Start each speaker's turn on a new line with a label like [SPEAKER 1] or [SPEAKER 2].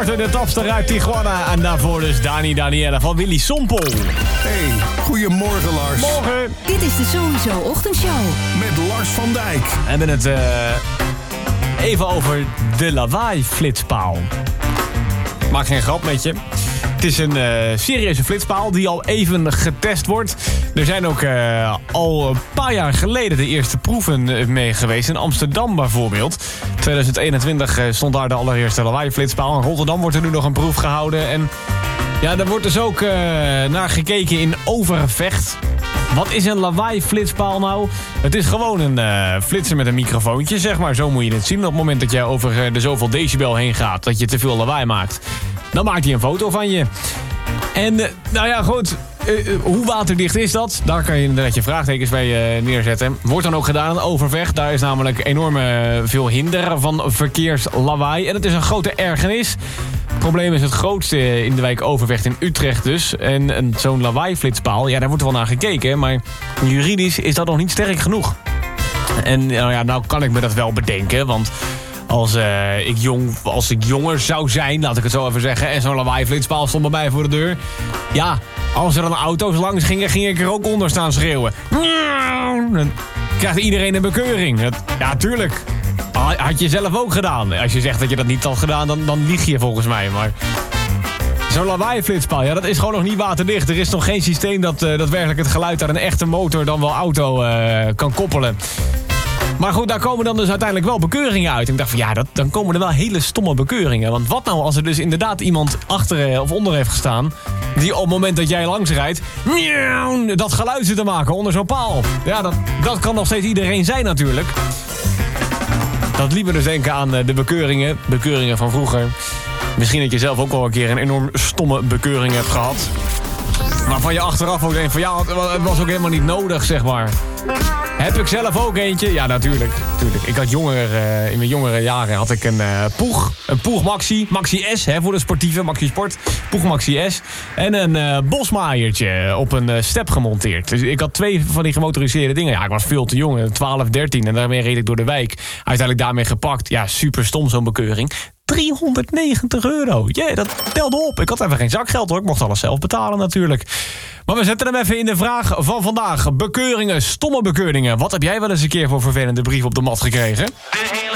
[SPEAKER 1] Martin, de topster uit Tijuana. En daarvoor dus Daniela van Willy Sompel.
[SPEAKER 2] Hey, goedemorgen Lars.
[SPEAKER 1] Morgen.
[SPEAKER 3] Dit is de Sowieso Ochtendshow.
[SPEAKER 2] Met Lars van Dijk.
[SPEAKER 1] We hebben het even over de lawaai-flitspaal. Maak geen grap met je. Het is een serieuze flitspaal die al even getest wordt. Er zijn ook al een paar jaar geleden de eerste proeven mee geweest. In Amsterdam bijvoorbeeld. 2021 stond daar de allereerste lawaai-flitspaal. In Rotterdam wordt er nu nog een proef gehouden. En ja, daar wordt dus ook naar gekeken in Overvecht. Wat is een lawaai-flitspaal nou? Het is gewoon een flitser met een microfoontje, zeg maar. Zo moet je het zien. Op het moment dat jij over de zoveel decibel heen gaat, dat je te veel lawaai maakt, dan maakt hij een foto van je. En nou ja, goed. Hoe waterdicht is dat? Daar kan je inderdaad je vraagtekens bij neerzetten. Wordt dan ook gedaan in Overvecht. Daar is namelijk enorm veel hinder van verkeerslawaai. En het is een grote ergernis. Het probleem is het grootste in de wijk Overvecht in Utrecht dus. En zo'n lawaai-flitspaal, ja, daar wordt wel naar gekeken. Maar juridisch is dat nog niet sterk genoeg. En nou kan ik me dat wel bedenken, want als ik jonger zou zijn, laat ik het zo even zeggen, en zo'n lawaai-flitspaal stond bij mij voor de deur, ja, als er dan auto's langs gingen, ging ik er ook onder staan schreeuwen. Dan krijgt iedereen een bekeuring. Ja, tuurlijk. Had je zelf ook gedaan. Als je zegt dat je dat niet had gedaan, dan lieg je volgens mij. Maar zo'n lawaai-flitspaal, ja, dat is gewoon nog niet waterdicht. Er is nog geen systeem dat daadwerkelijk het geluid aan een echte motor dan wel auto kan koppelen. Maar goed, daar komen dan dus uiteindelijk wel bekeuringen uit. En ik dacht van ja, dan komen er wel hele stomme bekeuringen. Want wat nou als er dus inderdaad iemand achter of onder heeft gestaan, die op het moment dat jij langs rijdt, dat geluid zit te maken onder zo'n paal. Ja, dat kan nog steeds iedereen zijn natuurlijk. Dat liet me dus denken aan de bekeuringen van vroeger. Misschien dat je zelf ook wel een keer een enorm stomme bekeuring hebt gehad. Waarvan je achteraf ook denkt van ja, het was ook helemaal niet nodig, zeg maar. Heb ik zelf ook eentje? Ja, natuurlijk. Ik had in mijn jongere jaren had ik een Poeg Maxi S, voor de sportieve, Maxi Sport. Poeg Maxi S. En een bosmaaiertje op een step gemonteerd. Dus ik had 2 van die gemotoriseerde dingen. Ja, ik was veel te jong, 12, 13. En daarmee reed ik door de wijk. Uiteindelijk daarmee gepakt. Ja, super stom zo'n bekeuring. €390. Jee, dat telde op. Ik had even geen zakgeld hoor. Ik mocht alles zelf betalen natuurlijk. Maar we zetten hem even in de vraag van vandaag. Bekeuringen, stomme bekeuringen. Wat heb jij wel eens een keer voor vervelende brief op de mat gekregen?